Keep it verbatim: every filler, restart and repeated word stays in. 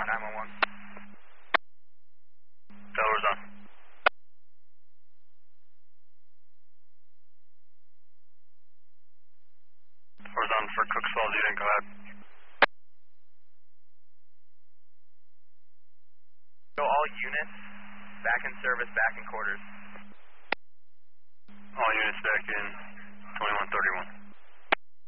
nine one one. Tower's on. Tower's on for Cooks Falls, you didn't go ahead. So all units, back in service, back in quarters. All units back in twenty-one thirty-one.